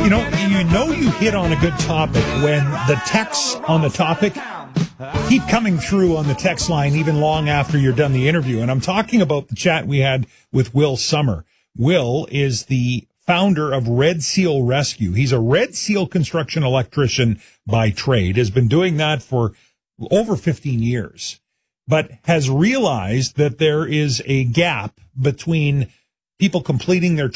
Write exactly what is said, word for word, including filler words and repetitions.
You know, you know you hit on a good topic when the texts on the topic keep coming through on the text line even long after you're done the interview. And I'm talking about the chat we had with Will Summer. Will is the founder of Red Seal Rescue. He's a Red Seal construction electrician by trade, has been doing that for over fifteen years, but has realized that there is a gap between people completing their